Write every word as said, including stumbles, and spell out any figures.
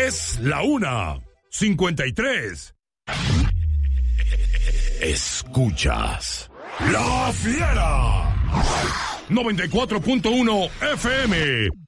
Es la una cincuenta y tres. Escuchas La Fiera noventa y cuatro punto uno F M